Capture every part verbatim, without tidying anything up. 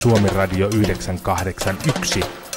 Suomi Radio yhdeksän kahdeksan yksi.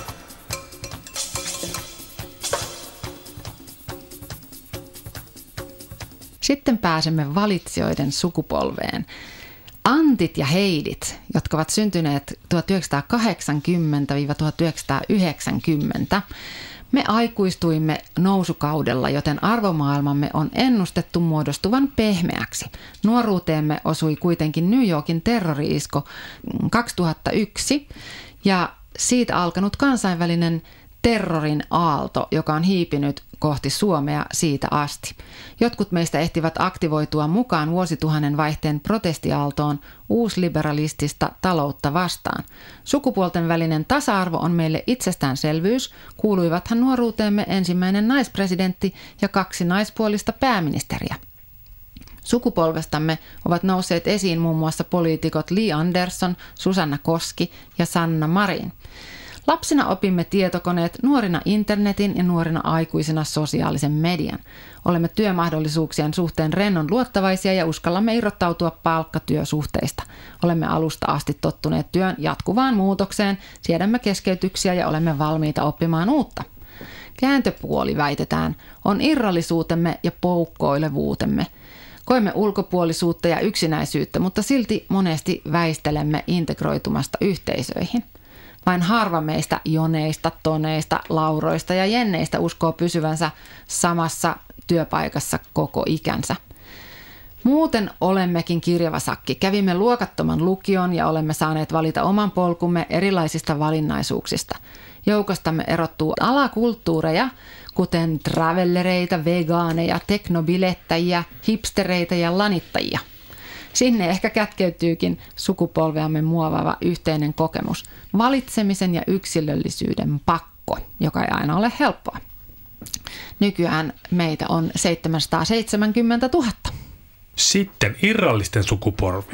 Sitten pääsemme valitsijoiden sukupolveen. Antit ja Heidit, jotka ovat syntyneet tuhatyhdeksänsataakahdeksankymmentä tuhatyhdeksänsataayhdeksänkymmentä. Me aikuistuimme nousukaudella, joten arvomaailmamme on ennustettu muodostuvan pehmeäksi. Nuoruuteemme osui kuitenkin New Yorkin terrori-isko kaksituhattayksi ja siitä alkanut kansainvälinen terrorin aalto, joka on hiipinyt kohti Suomea siitä asti. Jotkut meistä ehtivät aktivoitua mukaan vuosituhannen vaihteen protestiaaltoon uusliberalistista taloutta vastaan. Sukupuolten välinen tasa-arvo on meille itsestäänselvyys, kuuluivathan nuoruuteemme ensimmäinen naispresidentti ja kaksi naispuolista pääministeriä. Sukupolvestamme ovat nousseet esiin muun muassa poliitikot Li Andersson, Susanna Koski ja Sanna Marin. Lapsina opimme tietokoneet, nuorina internetin ja nuorina aikuisina sosiaalisen median. Olemme työmahdollisuuksien suhteen rennon luottavaisia ja uskallamme irrottautua palkkatyösuhteista. Olemme alusta asti tottuneet työn jatkuvaan muutokseen, siedämme keskeytyksiä ja olemme valmiita oppimaan uutta. Kääntöpuoli, väitetään, on irrallisuutemme ja poukkoilevuutemme. Koemme ulkopuolisuutta ja yksinäisyyttä, mutta silti monesti väistelemme integroitumasta yhteisöihin. Vain harva meistä Joneista, Toneista, Lauroista ja Jenneistä uskoo pysyvänsä samassa työpaikassa koko ikänsä. Muuten olemmekin kirjavasakki. Kävimme luokattoman lukion ja olemme saaneet valita oman polkumme erilaisista valinnaisuuksista. Joukostamme erottuu alakulttuureja, kuten travellereita, vegaaneja, teknobilettäjiä, hipstereitä ja lanittajia. Sinne ehkä kätkeytyykin sukupolveamme muovaava yhteinen kokemus, valitsemisen ja yksilöllisyyden pakko, joka ei aina ole helppoa. Nykyään meitä on seitsemänsataaseitsemänkymmentätuhatta. Sitten irrallisten sukupolvi.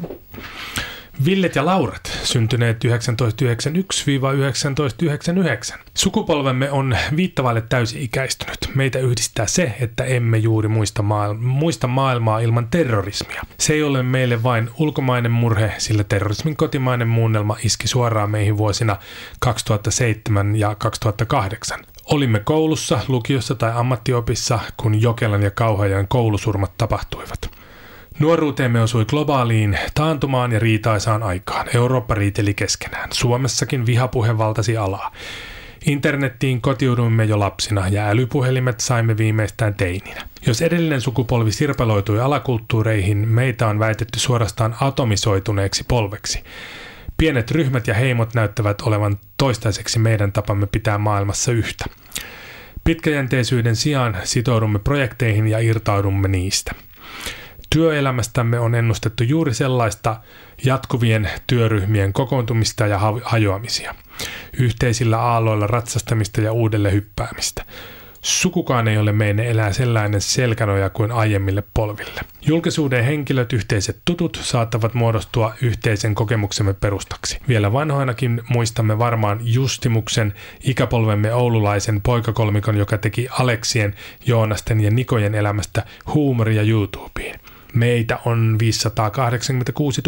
Villet ja Laurat, syntyneet tuhatyhdeksänsataayhdeksänkymmentäyksi tuhatyhdeksänsataayhdeksänkymmentäyhdeksän. Sukupolvemme on viittavaille täysi-ikäistynyt. Meitä yhdistää se, että emme juuri muista, maailma, muista maailmaa ilman terrorismia. Se ei ole meille vain ulkomainen murhe, sillä terrorismin kotimainen muunnelma iski suoraan meihin vuosina kaksituhattaseitsemän ja kaksituhattakahdeksan. Olimme koulussa, lukiossa tai ammattiopissa, kun Jokelan ja Kauhajoen koulusurmat tapahtuivat. Nuoruuteemme osui globaaliin taantumaan ja riitaisaan aikaan. Eurooppa riiteli keskenään. Suomessakin vihapuhe valtasi alaa. Internettiin kotiuduimme jo lapsina ja älypuhelimet saimme viimeistään teininä. Jos edellinen sukupolvi sirpaloitui alakulttuureihin, meitä on väitetty suorastaan atomisoituneeksi polveksi. Pienet ryhmät ja heimot näyttävät olevan toistaiseksi meidän tapamme pitää maailmassa yhtä. Pitkäjänteisyyden sijaan sitoudumme projekteihin ja irtaudumme niistä. Työelämästämme on ennustettu juuri sellaista jatkuvien työryhmien kokoontumista ja hajoamisia, yhteisillä aalloilla ratsastamista ja uudelle hyppäämistä. Sukukaan ei ole meille elää sellainen selkänoja kuin aiemmille polville. Julkisuuden henkilöt, yhteiset tutut saattavat muodostua yhteisen kokemuksemme perustaksi. Vielä vanhoinakin muistamme varmaan Justimuksen, ikäpolvemme oululaisen poikakolmikon, joka teki Aleksien, Joonasten ja Nikojen elämästä huumoria YouTubeen. Meitä on viisisataakahdeksankymmentäkuusi